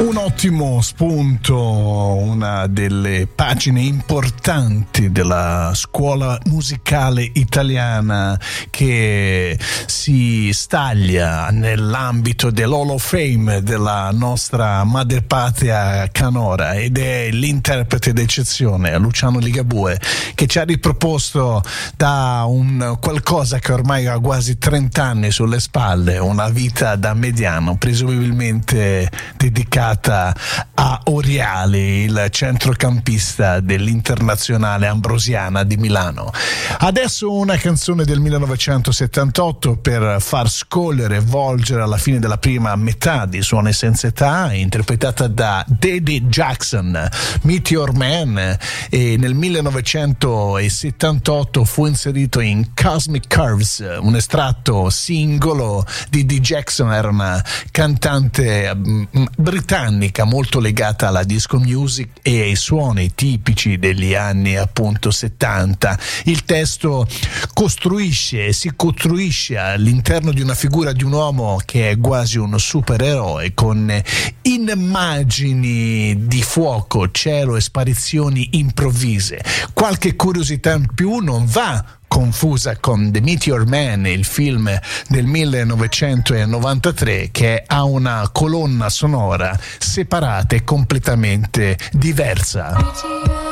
Un ottimo spunto, una delle pagine importanti della scuola musicale italiana che si staglia nell'ambito dell'Hall of Fame della nostra madrepatria canora, ed è l'interprete d'eccezione Luciano Ligabue, che ci ha riproposto da un qualcosa che ormai ha quasi 30 anni sulle spalle, una vita da mediano, presumibilmente dedicata a Oriali, il centrocampista dell'Internazionale Ambrosiana di Milano. Adesso una canzone del 1978 per far scorrere e volgere alla fine della prima metà di Suoni senza età, interpretata da Daddy Jackson, Meteor Man, e nel 1978 fu inserito in Cosmic Curves, un estratto singolo di Dee Jackson. Era una cantante britannica molto legata alla disco music e ai suoni tipici degli anni appunto 70. Il testo si costruisce all'interno di una figura di un uomo che è quasi un supereroe, con immagini di fuoco, cielo e sparizioni improvvise. Qualche curiosità in più non va confusa con The Meteor Man, il film del 1993, che ha una colonna sonora separata e completamente diversa.